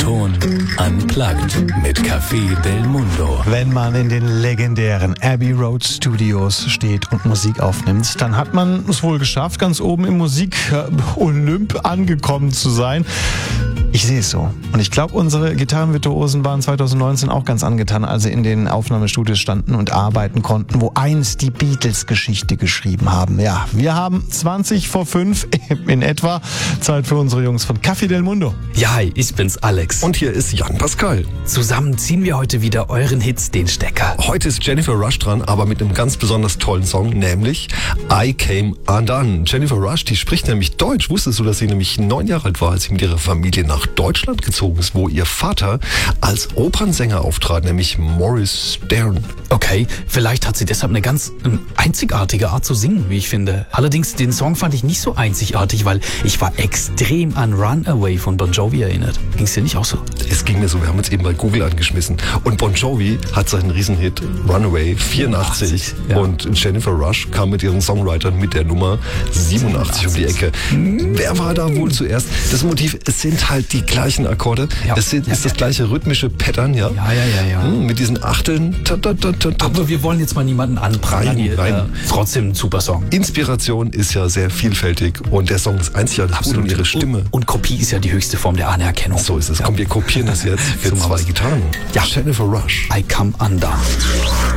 Ton Unplugged mit Café Del Mundo. Wenn man in den legendären Abbey Road Studios steht und Musik aufnimmt, dann hat man es wohl geschafft, ganz oben im Musik-Olymp angekommen zu sein. Ich sehe es so. Und ich glaube, unsere Gitarrenvirtuosen waren 2019 auch ganz angetan, als sie in den Aufnahmestudios standen und arbeiten konnten, wo einst die Beatles Geschichte geschrieben haben. Ja, wir haben 20 vor 5 in etwa. Zeit für unsere Jungs von Café Del Mundo. Ja, hi, ich bin's Alex. Und hier ist Jan Pascal. Zusammen ziehen wir heute wieder euren Hits den Stecker. Heute ist Jennifer Rush dran, aber mit einem ganz besonders tollen Song, nämlich I Came Undone. Jennifer Rush, die spricht nämlich Deutsch. Wusstest du, dass sie nämlich 9 Jahre alt war, als sie mit ihrer Familie nach Deutschland gezogen ist, wo ihr Vater als Opernsänger auftrat, nämlich Morris Stern. Okay, vielleicht hat sie deshalb eine ganz einzigartige Art zu singen, wie ich finde. Allerdings, den Song fand ich nicht so einzigartig, weil ich war extrem an Runaway von Bon Jovi erinnert. Ging's dir nicht auch so? Es ging mir so, wir haben uns eben bei Google angeschmissen. Und Bon Jovi hat seinen Riesenhit Runaway 84 ja. Und Jennifer Rush kam mit ihren Songwritern mit der Nummer 87 um die Ecke. Wer war da wohl zuerst? Das Motiv, es sind halt die gleichen Akkorde. Ja. Es ist das gleiche rhythmische Pattern, ja? Ja. Mit diesen Achteln. Aber wir wollen jetzt mal niemanden anprangern. Nein. Trotzdem ein super Song. Inspiration ist ja sehr vielfältig und der Song ist einzigartig gut und ihre Stimme. Und Kopie ist ja die höchste Form der Anerkennung. So ist es. Komm, wir kopieren das jetzt für 2 Gitarren. Ja. Jennifer Rush. I Come Undone.